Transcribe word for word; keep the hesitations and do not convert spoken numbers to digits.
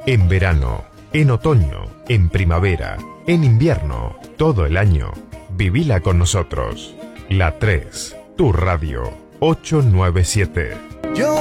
En verano, en otoño, en primavera, en invierno, todo el año. Vivila con nosotros. La tres, tu radio, ochocientos noventa y siete. Yo